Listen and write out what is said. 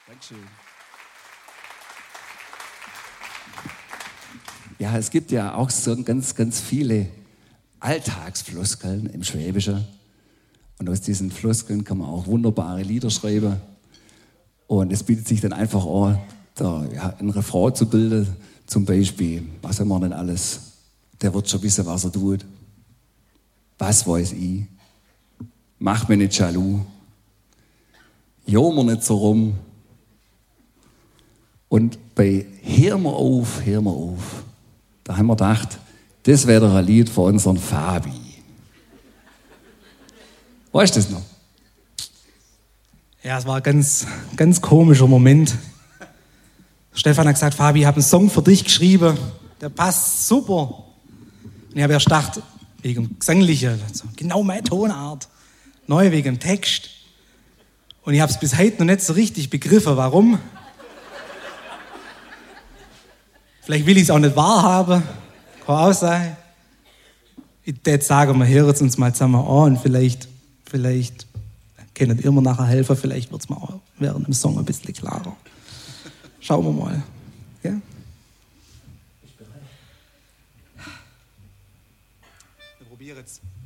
Dankeschön. Ja, es gibt ja auch so ganz, ganz viele Alltagsfloskeln im Schwäbischen. Und aus diesen Floskeln kann man auch wunderbare Lieder schreiben. Und es bietet sich dann einfach auch, ein Refrain zu bilden. Zum Beispiel, was haben wir denn alles? Der wird schon wissen, was er tut. Was weiß ich? Mach mich nicht jaloux. Jammer nicht so rum. Und bei Hör mir auf, da haben wir gedacht, das wäre doch ein Lied für unseren Fabi. Weißt du das noch? Ja, es war ein ganz, ganz komischer Moment. Stefan hat gesagt, Fabi, ich habe einen Song für dich geschrieben, der passt super. Und ich habe erst gedacht, wegen dem Gesanglichen, genau meine Tonart. Neu wegen dem Text. Und ich habe es bis heute noch nicht so richtig begriffen, warum. Vielleicht will ich es auch nicht wahrhaben, kann auch sein. Ich würde sagen, wir hören es uns mal zusammen an und vielleicht können ihr mir nachher helfen, vielleicht wird es mir auch während dem Song ein bisschen klarer. Schauen wir mal. Ja? Ich bin bereit. Wir probieren jetzt.